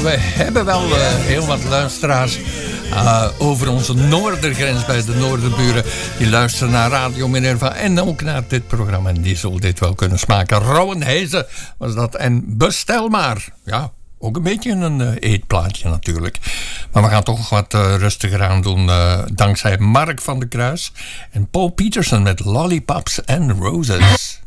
we hebben wel heel wat luisteraars over onze noordergrens bij de noorderburen. Die luisteren naar Radio Minerva en ook naar dit programma. En die zullen dit wel kunnen smaken. Rowan Hezen was dat. En Bestel maar. Ja, ook een beetje een eetplaatje natuurlijk. Maar we gaan toch wat rustiger aan doen. Dankzij Mark van der Kruis en Paul Peterson met Lollipops and Roses.